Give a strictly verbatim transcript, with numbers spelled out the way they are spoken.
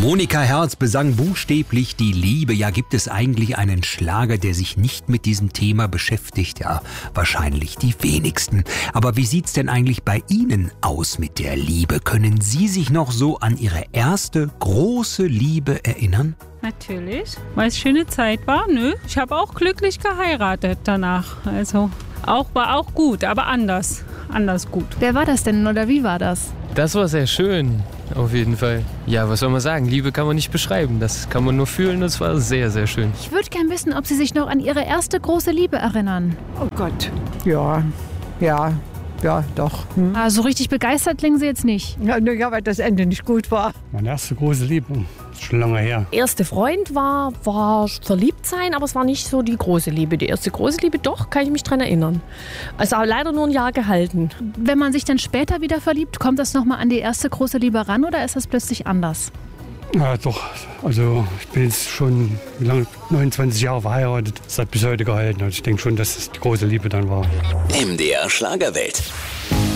Monika Herz besang buchstäblich die Liebe. Ja, gibt es eigentlich einen Schlager, der sich nicht mit diesem Thema beschäftigt? Ja, wahrscheinlich die wenigsten. Aber wie sieht's denn eigentlich bei Ihnen aus mit der Liebe? Können Sie sich noch so an Ihre erste große Liebe erinnern? Natürlich, weil es schöne Zeit war, nö. Ich habe auch glücklich geheiratet danach. Also auch war auch gut, aber anders. Anders gut. Wer war das denn oder wie war das? Das war sehr schön, auf jeden Fall. Ja, was soll man sagen? Liebe kann man nicht beschreiben. Das kann man nur fühlen. Das war sehr, sehr schön. Ich würde gern wissen, ob Sie sich noch an Ihre erste große Liebe erinnern. Oh Gott, ja, ja, ja, doch. Hm. Ah, so richtig begeistert klingen Sie jetzt nicht. Ja, ja, weil das Ende nicht gut war. Meine erste große Liebe, schon lange her. Erste Freund war, war verliebt sein, aber es war nicht so die große Liebe. Die erste große Liebe, doch, kann ich mich dran erinnern. Also aber leider nur ein Jahr gehalten. Wenn man sich dann später wieder verliebt, kommt das nochmal an die erste große Liebe ran oder ist das plötzlich anders? Ja, doch. Also ich bin jetzt schon wie lange, neunundzwanzig Jahre verheiratet. Das hat bis heute gehalten. Also ich denke schon, dass es die große Liebe dann war. M D R Schlagerwelt.